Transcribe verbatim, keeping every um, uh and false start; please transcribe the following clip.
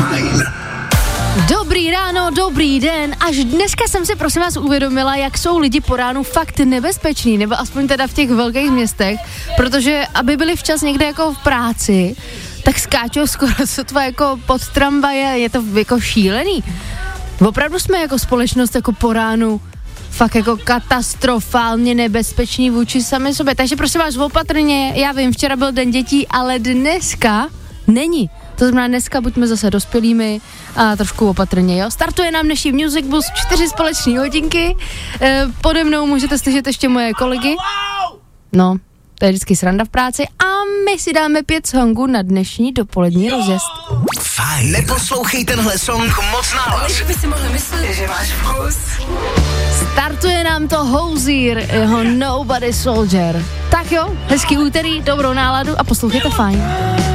Fajn. Dobrý ráno, dobrý den. Až dneska jsem si prosím vás uvědomila, jak jsou lidi po ránu fakt nebezpeční, nebo aspoň teda v těch velkých městech, protože aby byli včas někde jako v práci, tak skáčou skoro sotva jako pod tramvaje, je to jako šílený. Opravdu jsme jako společnost jako po ránu fakt jako katastrofálně nebezpeční vůči sami sobě. Takže prosím vás opatrně, já vím, včera byl den dětí, ale dneska není. To znamená, dneska buďme zase dospělými a trošku opatrně, jo. Startuje nám dnešní Music Bus, čtyři společné hodinky. E, pode mnou můžete slyšet ještě moje kolegy. No, to je vždycky sranda v práci. A my si dáme pět songů na dnešní dopolední rozjezd. Fajn. Neposlouchej tenhle song moc nahlas. By si mohli myslet, že máš vkus. Startuje nám to Hozier, jeho Nobody Soldier. Tak jo, hezký úterý, dobrou náladu a poslouchejte Fajn.